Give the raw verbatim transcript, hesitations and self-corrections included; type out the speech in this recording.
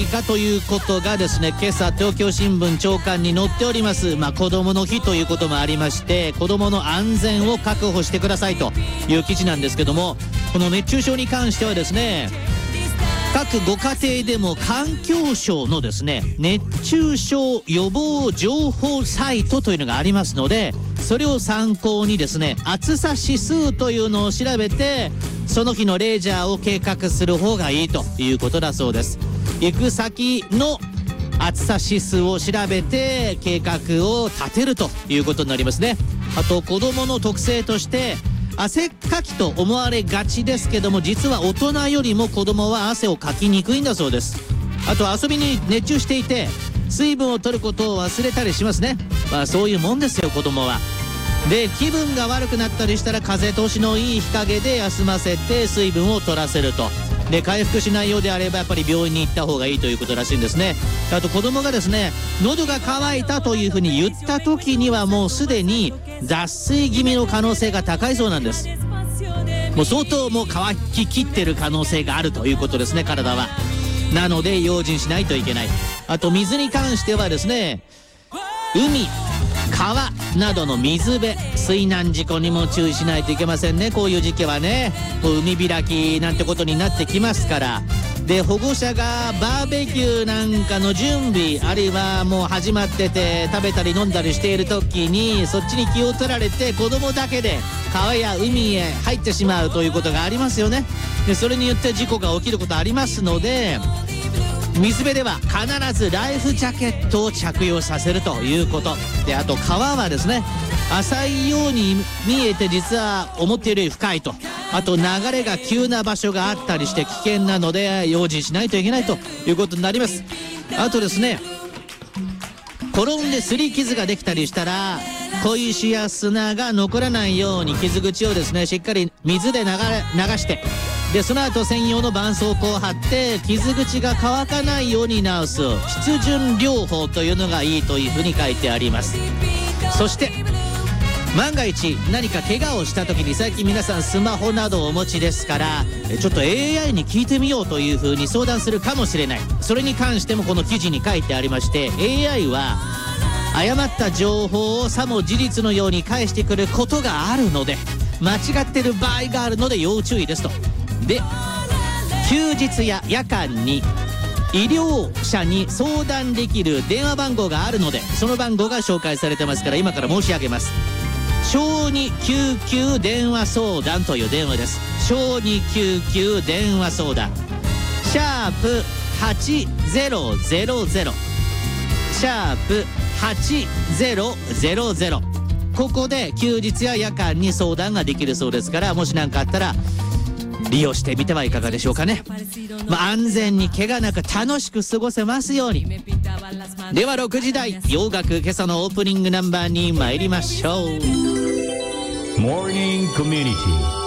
かということがですね、今朝東京新聞朝刊に載っております。まあ子どもの日ということもありまして、子どもの安全を確保してくださいという記事なんですけども、この熱中症に関してはですね、各ご家庭でも環境省のですね、熱中症予防情報サイトというのがありますので、それを参考にですね、暑さ指数というのを調べて、その日のレジャーを計画する方がいいということだそうです。行く先の暑さ指数を調べて計画を立てるということになりますね。あと子どもの特性として、汗っかきと思われがちですけども、実は大人よりも子供は汗をかきにくいんだそうです。あと遊びに熱中していて水分を取ることを忘れたりしますね。まあそういうもんですよ、子供は。で、気分が悪くなったりしたら風通しのいい日陰で休ませて水分を取らせると。で、回復しないようであればやっぱり病院に行った方がいいということらしいんですね。あと子供がですね、喉が渇いたというふうに言った時にはもうすでに脱水気味の可能性が高いそうなんです。もう相当もう乾ききってる可能性があるということですね、体は。なので用心しないといけない。あと水に関してはですね、海、川などの水辺、水難事故にも注意しないといけませんね。こういう時期はね、こう海開きなんてことになってきますから。で、保護者がバーベキューなんかの準備、あるいはもう始まってて食べたり飲んだりしている時にそっちに気を取られて子供だけで川や海へ入ってしまうということがありますよね。で、それによって事故が起きることありますので、水辺では必ずライフジャケットを着用させるということで、あと川はですね、浅いように見えて実は思っているより深いと。あと流れが急な場所があったりして危険なので用心しないといけないということになります。あとですね、転んですり傷ができたりしたら小石や砂が残らないように傷口をですね、しっかり水で流れ流して、でその後専用の絆創膏を貼って傷口が乾かないように直す湿潤療法というのがいいというふうに書いてあります。そして万が一何か怪我をした時に、最近皆さんスマホなどをお持ちですから、ちょっと エーアイ に聞いてみようというふうに相談するかもしれない。それに関してもこの記事に書いてありまして、 エーアイ は誤った情報をさも事実のように返してくることがあるので、間違ってる場合があるので要注意ですと。で、休日や夜間に医療者に相談できる電話番号があるので、その番号が紹介されてますから今から申し上げます。小児救急電話相談という電話です。小児救急電話相談シャープはちゼロゼロゼロシャープはちゼロゼロゼロ、ここで休日や夜間に相談ができるそうですから、もし何かあったら利用してみてはいかがでしょうかね。まあ、安全に怪我なく楽しく過ごせますように。ではろくじ台洋楽、今朝のオープニングナンバーに参りましょう。 モーニングコミュニティ